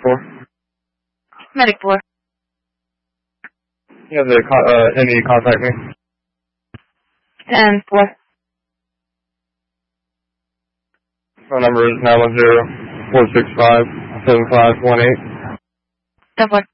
4. Medic 4. You have the any contact me. 10-4. Phone number is 910-465-7518. 10-4.